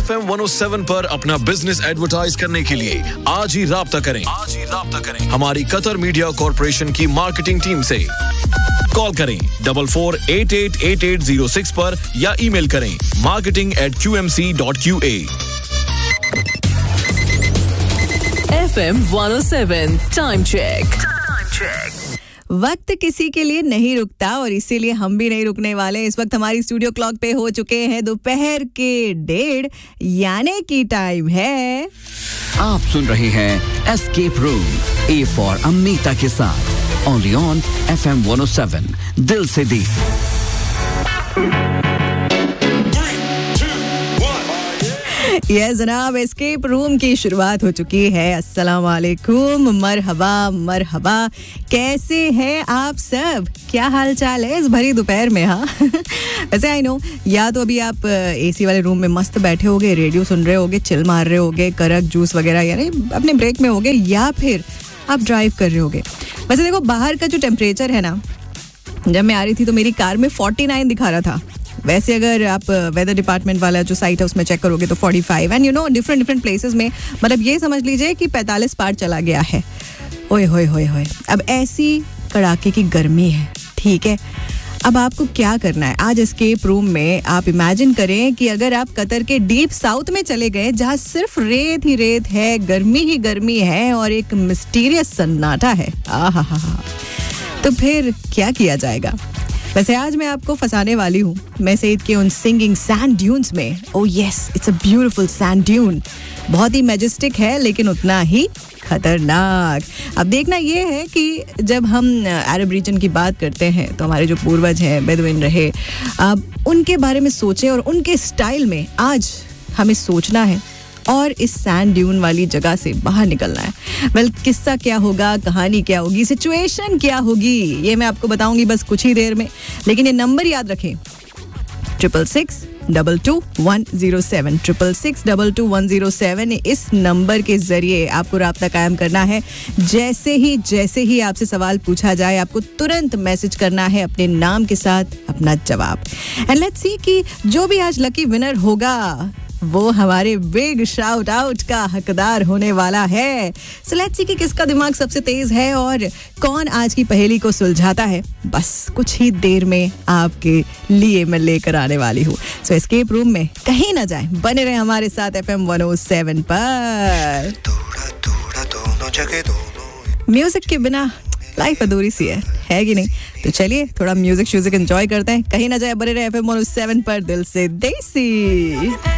FM 107 पर अपना business advertise करने के लिए आज ही राब्ता करें हमारी कतर मीडिया कॉर्पोरेशन की मार्केटिंग टीम से। कॉल करें 44888806 पर या ईमेल करें marketing@qmc.qa। FM 107 time check. वक्त किसी के लिए नहीं रुकता और इसीलिए हम भी नहीं रुकने वाले। इस वक्त हमारी स्टूडियो क्लॉक पे हो चुके हैं दोपहर के 1:30 यानी कि टाइम है। आप सुन रहे हैं escape room A for Amita के साथ ओनली ऑन FM 107 दिल से दी। ये जनाब एस्केप रूम की शुरुआत हो चुकी है। अस्सलाम वालेकुम, मरहबा, कैसे हैं आप सब? क्या हाल चाल है इस भरी दोपहर में? हाँ वैसे आई नो, या तो अभी आप एसी वाले रूम में मस्त बैठे होगे, रेडियो सुन रहे होगे, चिल मार रहे होगे, करक जूस वगैरह यानी अपने ब्रेक में होगे, या फिर आप ड्राइव कर रहे होगे। वैसे देखो, बाहर का जो टेम्परेचर है ना, जब मैं आ रही थी तो मेरी कार में 49 दिखा रहा था। वैसे अगर आप वेदर डिपार्टमेंट वाला जो साइट है उसमें चेक करोगे तो 45 and you know different places में मतलब ये समझ लीजिए कि 45 पार चला गया है। ओए होए होए होए, अब ऐसी कड़ाके की गर्मी है, ठीक है। अब आपको क्या करना है? आज एस्केप रूम में आप इमेजिन करें कि अगर आप कतर के डीप साउथ में चले गए जहाँ सिर्फ रेत ही रेत है, गर्मी ही गर्मी है और एक मिस्टीरियस सन्नाटा है, आहा, तो फिर क्या किया जाएगा? वैसे आज मैं आपको फंसाने वाली हूँ मैं सईद के उन सिंगिंग सैंड ड्यून्स में। Oh yes, it's a beautiful sand dune, बहुत ही मैजेस्टिक है लेकिन उतना ही खतरनाक। अब देखना ये है कि जब हम अरब रीजन की बात करते हैं तो हमारे जो पूर्वज हैं, बेदुइन रहे, अब उनके बारे में सोचें और उनके स्टाइल में आज हमें सोचना है और इस सैंड ड्यून वाली जगह से बाहर निकलना है। वेल, किस्सा क्या होगा, कहानी क्या होगी, सिचुएशन क्या होगी, ये मैं आपको बताऊंगी बस कुछ ही देर में। लेकिन ये नंबर याद रखें, 666-22-107 666-22-107। इस नंबर के जरिए आपको राब्ता कायम करना है। जैसे ही आपसे सवाल पूछा जाए आपको तुरंत मैसेज करना है अपने नाम के साथ अपना जवाब। एंड लेट्स सी कि जो भी आज लकी विनर होगा वो हमारे बिग शाउट आउट का हकदार होने वाला है। सो लेट्स सी कि किसका दिमाग सबसे तेज है और कौन आज की पहेली को सुलझाता है। बस कुछ ही देर में आपके लिए मैं लेकर आने वाली हूँ। सो एस्केप रूम में कहीं ना जाए, बने रहे हमारे साथ FM 107 पर। म्यूजिक के बिना लाइफ अधूरी सी है कि नहीं? तो चलिए थोड़ा म्यूजिक एंजॉय करते हैं। कहीं ना जाए, बने रहे FM 107 पर दिल से देसी।